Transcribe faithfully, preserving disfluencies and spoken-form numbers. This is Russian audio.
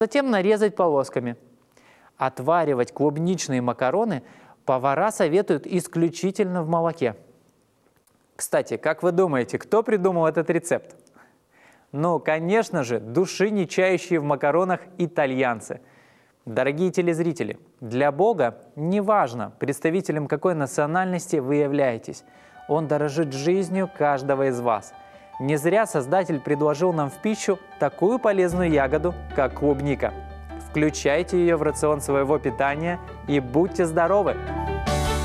Затем нарезать полосками. Отваривать клубничные макароны повара советуют исключительно в молоке. Кстати, как вы думаете, кто придумал этот рецепт? Ну, конечно же, души не чающие в макаронах итальянцы. Дорогие телезрители, для Бога не важно, представителем какой национальности вы являетесь. Он дорожит жизнью каждого из вас. Не зря Создатель предложил нам в пищу такую полезную ягоду, как клубника. Включайте ее в рацион своего питания и будьте здоровы!